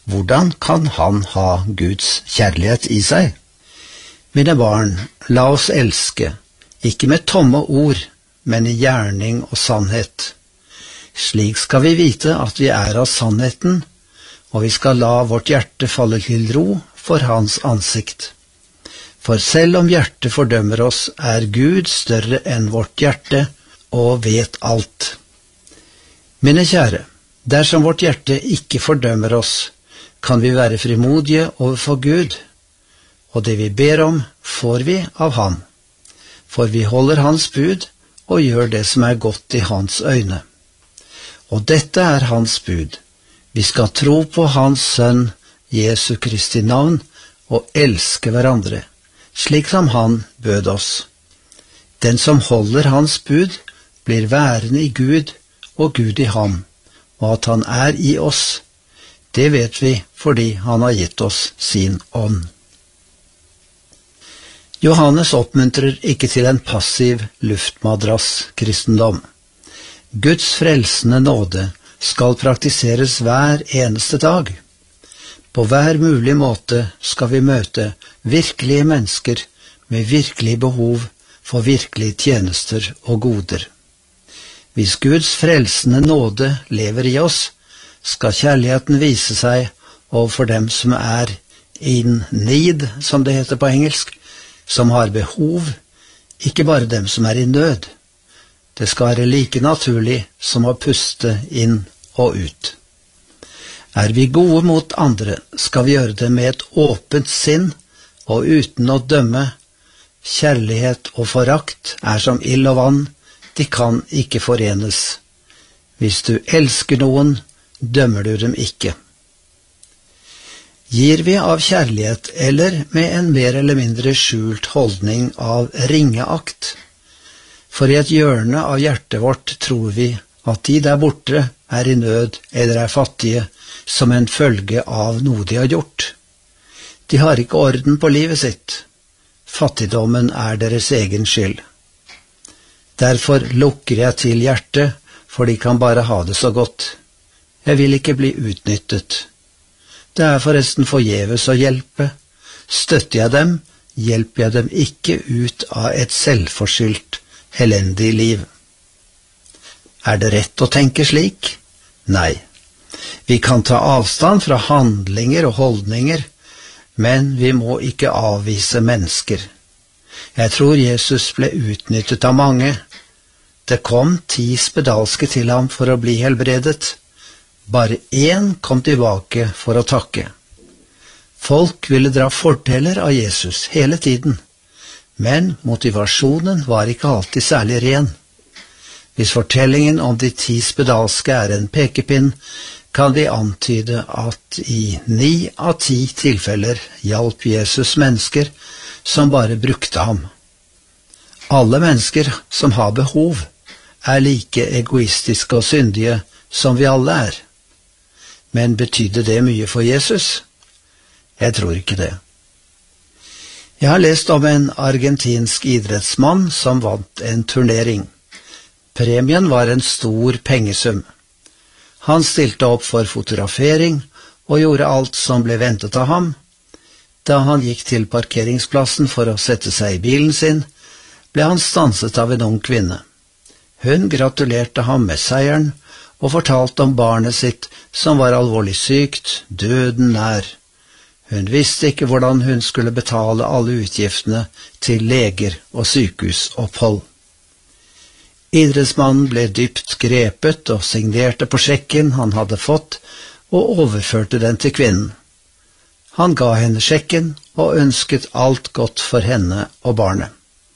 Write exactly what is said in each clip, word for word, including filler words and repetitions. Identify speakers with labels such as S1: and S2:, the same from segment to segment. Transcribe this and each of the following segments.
S1: hvordan kan han ha Guds kjærlighet i seg? Mine barn, la oss elske, ikke med tomme ord, men i gjerning og sannhet. Slik skal vi vite at vi er av sannheten, og vi skal la vårt hjerte falle til ro for hans ansikt. For selv om hjertet fordømmer oss, er Gud større enn vårt hjerte og vet alt. Mine kjære, dersom vårt hjerte ikke fordømmer oss, kan vi være frimodige overfor Gud, og det vi ber om, får vi av Han. For vi holder hans bud og gjør det som er godt i hans øyne. Og dette er hans bud. Vi skal tro på hans sønn, Jesu Kristi navn, og elske hverandre, slik som han bød oss. Den som holder hans bud, blir værende i Gud og Gud i ham, og at han er i oss, det vet vi fordi han har gitt oss sin ånd. Johannes oppmuntrer ikke til en passiv luftmadrass-kristendom. Guds frelsende nåde skal praktiseres hver eneste dag. På hver mulig måte skal vi møte virkelige mennesker med virkelig behov for virkelige tjenester og goder. Hvis Guds frelsende nåde lever i oss, skal kjærligheten vise seg overfor dem som er in need, som det heter på engelsk, som har behov, ikke bare dem som er i nød. Det skal være like naturlig som å puste inn og ut. Er vi gode mot andre, skal vi gjøre det med et åpent sinn og uten å dømme. Kjærlighet og forakt er som ild og vann, de kan ikke forenes. Hvis du elsker noen, dømmer du dem ikke. Gir vi av kjærlighet eller med en mer eller mindre skjult holdning av ringeakt? For i et hjørne av hjertet vårt tror vi at de der borte er i nød eller er fattige som en følge av noe de har gjort. De har ikke orden på livet sitt. Fattigdommen er deres egen skyld. Derfor lukker jeg til hjertet, for de kan bare ha det så godt. Jeg vil ikke bli utnyttet. Det er forresten forgjeves å hjelpe. Støtter jeg dem, hjelper jeg dem ikke ut av et selvforskyldt, elendig liv. Er det rett å tenke slik? Nei. Vi kan ta avstand fra handlinger og holdninger, men vi må ikke avvise mennesker. Jeg tror Jesus ble utnyttet av mange. Det kom ti spedalske til ham for å bli helbredet. Bare én kom tilbake for å takke. Folk ville dra fordeler av Jesus hele tiden, men motivasjonen var ikke alltid særlig ren. Hvis fortellingen om de ti spedalske er en pekepinn, kan de antyde at i ni av ti tilfeller hjalp Jesus mennesker som bare brukte ham. Alle mennesker som har behov, er like egoistiske og syndige som vi alle er. Men betydde det mye for Jesus? Jeg tror ikke det. Jeg har lest om en argentinsk idrettsmann som vant en turnering. Premien var en stor pengesum. Han stilte opp for fotografering og gjorde alt som ble ventet av ham. Da han gikk til parkeringsplassen for å sette seg i bilen sin, ble han stanset av en ung kvinne. Hun gratulerte ham med seieren og fortalte om barnet sitt som var alvorlig sykt, døden nær. Hun visste ikke hvordan hun skulle betale alle utgiftene til leger og sykehusopphold. Idrettsmannen ble dypt grepet og signerte på sjekken han hadde fått, og overførte den til kvinnen. Han ga henne sjekken og ønsket alt godt for henne og barnet.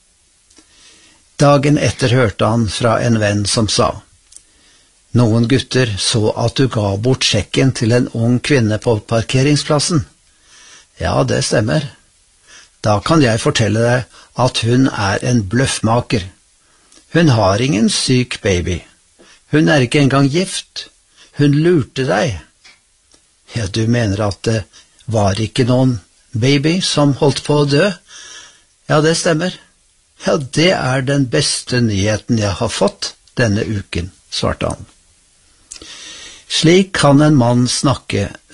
S1: Dagen etter hørte han fra en venn som sa: «Noen gutter så at du ga bort sjekken til en ung kvinne på parkeringsplassen.» «Ja, det stemmer. Da kan jeg fortelle deg at hun er en bløffmaker. Hun har ingen syk baby. Hun er ikke engang gift. Hun lurte deg.» «Ja, du mener at det var ikke noen baby som holdt på å dø?» «Ja, det stemmer. Ja, det er den beste nyheten jeg har fått denne uken», svarte han. Slik kan en mann snakke